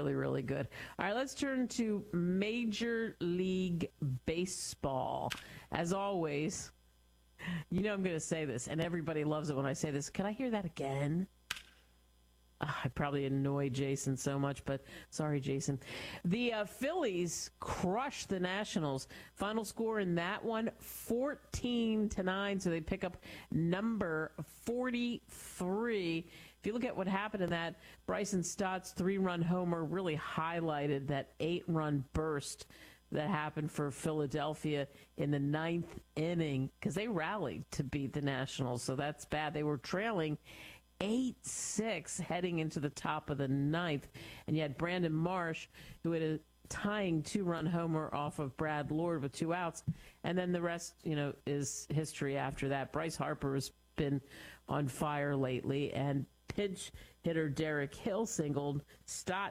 really, really good. All right, let's turn to Major League Baseball. As always, you know I'm going to say this, and everybody loves it when I say this. Can I hear that again? I probably annoy Jason so much, but sorry, Jason. The Phillies crushed the Nationals. Final score in that one, 14-9, so they pick up number 43. If you look at what happened in that, Bryson Stott's 3-run homer really highlighted that 8-run burst that happened for Philadelphia in the 9th inning because they rallied to beat the Nationals, so that's bad. They were trailing 8-6 heading into the top of the 9th, and you had Brandon Marsh, who had a tying 2-run homer off of Brad Lord with 2 outs, and then the rest, is history after that. Bryce Harper has been on fire lately, and pinch hitter Derek Hill singled. Stott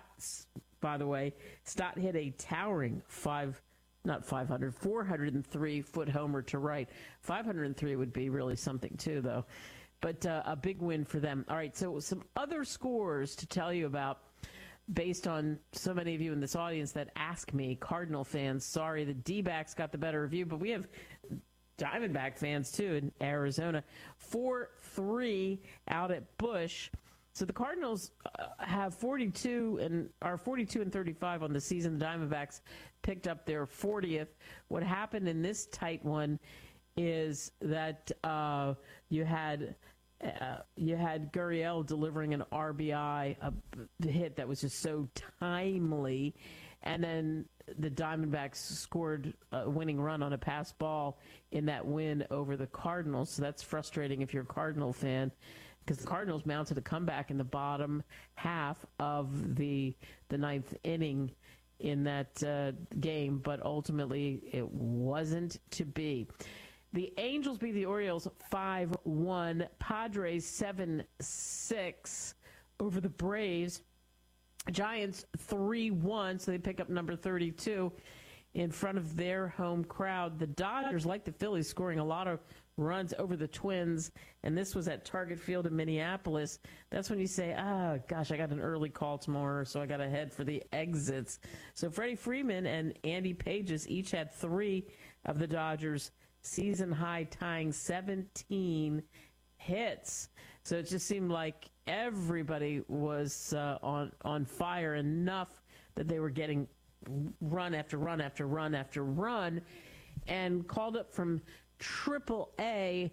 hit a towering 403-foot homer to right. 503 would be really something too, though. But a big win for them. All right, so some other scores to tell you about based on so many of you in this audience that ask me, Cardinal fans. Sorry, the D-backs got the better of you, but we have Diamondback fans too in Arizona. 4-3 out at Busch. So the Cardinals have 42 and 35 on the season. The Diamondbacks picked up their 40th. What happened in this tight one is that you had Gurriel delivering an RBI, a hit that was just so timely, and then the Diamondbacks scored a winning run on a pass ball in that win over the Cardinals. So that's frustrating if you're a Cardinal fan, because the Cardinals mounted a comeback in the bottom half of the 9th inning in that game, but ultimately it wasn't to be. The Angels beat the Orioles 5-1. Padres 7-6 over the Braves. Giants 3-1, so they pick up number 32 in front of their home crowd. The Dodgers, like the Phillies, scoring a lot of runs over the Twins, and this was at Target Field in Minneapolis. That's when you say, gosh, I got an early call tomorrow, so I got to head for the exits. So Freddie Freeman and Andy Pages each had 3 of the Dodgers' season-high tying 17 hits. So it just seemed like everybody was on fire enough that they were getting run after run after run after run, and called up from Triple-A,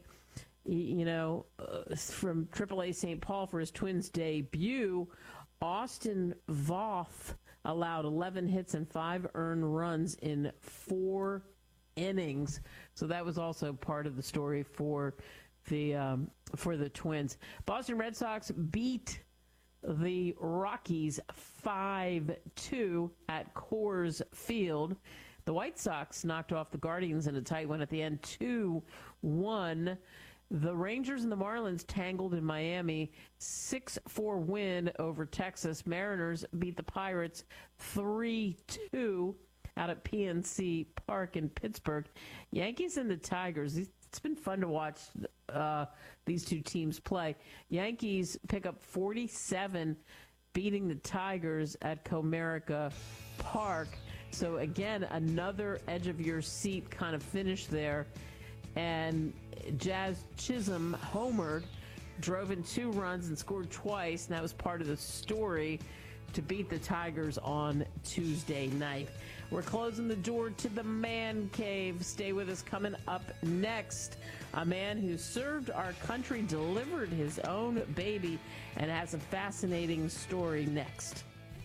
from Triple-A St. Paul for his Twins debut. Austin Voth allowed 11 hits and 5 earned runs in 4 innings. So that was also part of the story for the Twins. Boston Red Sox beat the Rockies 5-2 at Coors Field. The White Sox knocked off the Guardians in a tight one at the end, 2-1. The Rangers and the Marlins tangled in Miami, 6-4 win over Texas. Mariners beat the Pirates 3-2 out at PNC Park in Pittsburgh. Yankees and the Tigers. It's been fun to watch these two teams play. Yankees pick up 47, beating the Tigers at Comerica Park. So, again, another edge-of-your-seat kind of finish there. And Jazz Chisholm homered, drove in 2 runs and scored twice, and that was part of the story to beat the Tigers on Tuesday night. We're closing the door to the Man Cave. Stay with us. Coming up next, a man who served our country, delivered his own baby, and has a fascinating story next.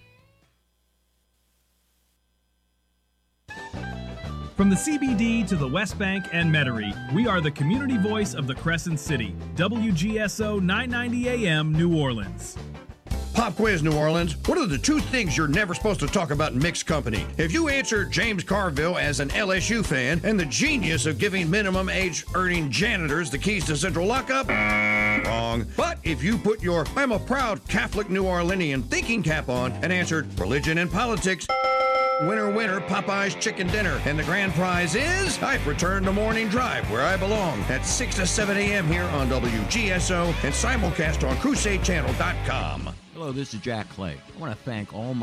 From the CBD to the West Bank and Metairie, we are the community voice of the Crescent City. WGSO 990 AM, New Orleans. Pop quiz, New Orleans. What are the 2 things you're never supposed to talk about in mixed company? If you answer James Carville as an LSU fan and the genius of giving minimum age earning janitors the keys to central lockup, wrong. But if you put your I'm a proud Catholic New Orleanian thinking cap on and answered religion and politics, winner, winner, Popeye's chicken dinner. And the grand prize is I've returned to Morning Drive, where I belong, at 6 to 7 a.m. here on WGSO and simulcast on CrusadeChannel.com. Hello, this is Jack Clay. I want to thank all my